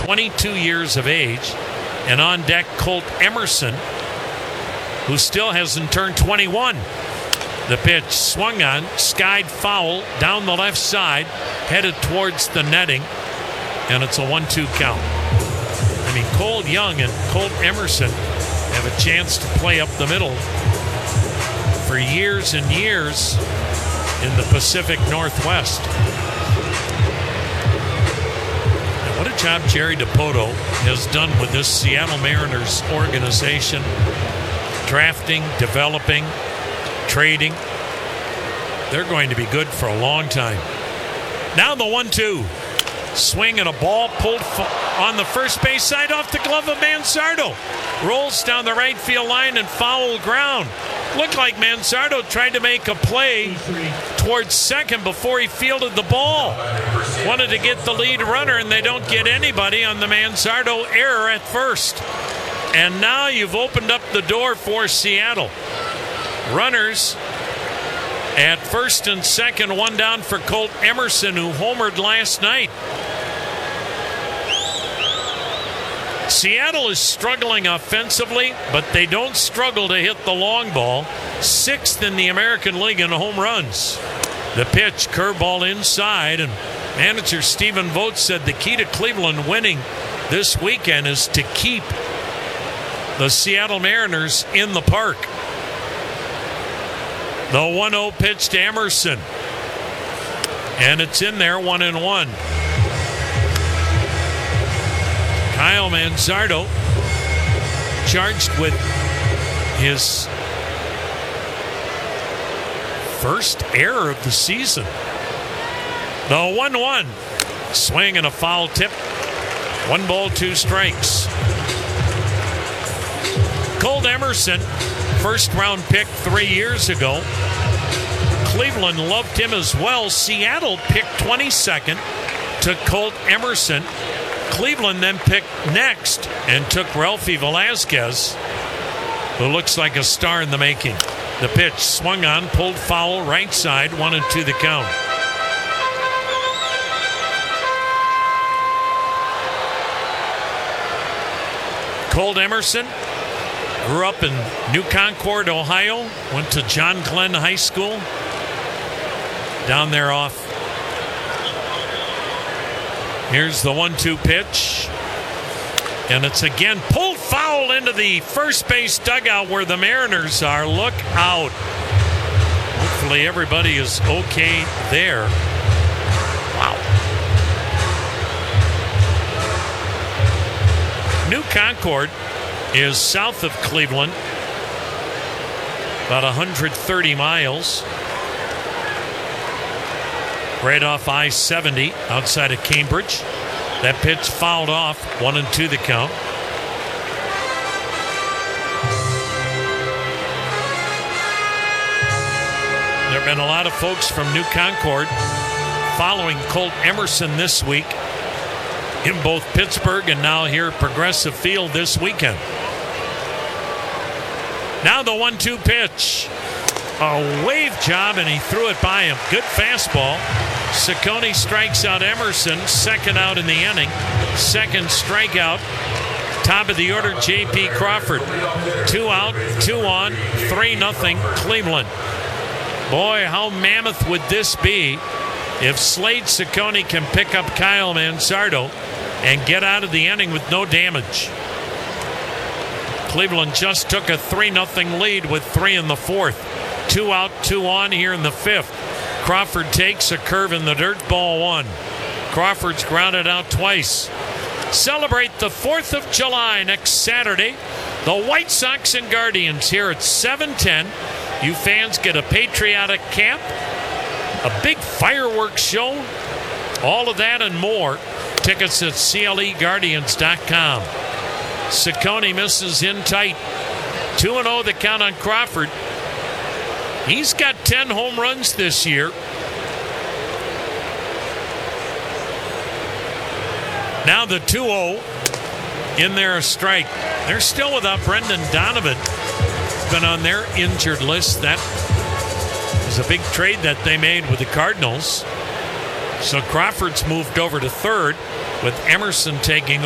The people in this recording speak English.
22 years of age. And on deck, Colt Emerson, who still hasn't turned 21. The pitch swung on, skied foul down the left side, headed towards the netting, and it's a 1-2 count. I mean, Cole Young and Colt Emerson have a chance to play up the middle for years and years in the Pacific Northwest. And what a job Jerry Dipoto has done with this Seattle Mariners organization, drafting, developing, trading. They're going to be good for a long time. Now the 1-2. Swing and a ball pulled on the first base side off the glove of Mansardo. Rolls down the right field line and foul ground. Looked like Mansardo tried to make a play towards second before he fielded the ball. Wanted to get the lead runner, and they don't get anybody on the Mansardo error at first. And now you've opened up the door for Seattle. Runners at first and second, one down for Colt Emerson, who homered last night. Seattle is struggling offensively, but they don't struggle to hit the long ball. 6th in the American League in home runs. The pitch, curveball inside, and manager Stephen Vogt said the key to Cleveland winning this weekend is to keep the Seattle Mariners in the park. The 1-0 pitch to Emerson. And it's in there, 1-1. Kyle Mansardo charged with his first error of the season. The 1-1. Swing and a foul tip. 1 ball, 2 strikes. Colt Emerson, first round pick 3 years ago. Cleveland loved him as well. Seattle picked 22nd, took Colt Emerson. Cleveland then picked next and took Ralphie Velasquez, who looks like a star in the making. The pitch swung on, pulled foul, right side, 1-2 the count. Colt Emerson grew up in New Concord, Ohio, went to John Glenn High School down there off. Here's the 1-2 pitch. And it's again pulled foul into the first base dugout where the Mariners are. Look out. Hopefully everybody is okay there. Wow. New Concord is south of Cleveland, about 130 miles. Right off I-70 outside of Cambridge. That pitch fouled off, 1-2 the count. There have been a lot of folks from New Concord following Colt Emerson this week in both Pittsburgh and now here at Progressive Field this weekend. Now the 1-2 pitch. A wave job, and he threw it by him. Good fastball. Ciccone strikes out Emerson, second out in the inning. Second strikeout. Top of the order, J.P. Crawford. 2 out, 2 on, 3-0 Cleveland. Boy, how mammoth would this be if Slade Ciccone can pick up Kyle Mansardo and get out of the inning with no damage. Cleveland just took a 3-0 lead with 3 in the 4th. 2 out, 2 on here in the 5th. Crawford takes a curve in the dirt, ball 1. Crawford's grounded out twice. Celebrate the 4th of July next Saturday. The White Sox and Guardians here at 7:10. You fans get a patriotic camp, a big fireworks show, all of that and more. Tickets at CLEGuardians.com. Ciccone misses in tight. 2-0 the count on Crawford. He's got 10 home runs this year. Now the 2-0. In there, a strike. They're still without Brendan Donovan. Been on their injured list. That was a big trade that they made with the Cardinals. So Crawford's moved over to third with Emerson taking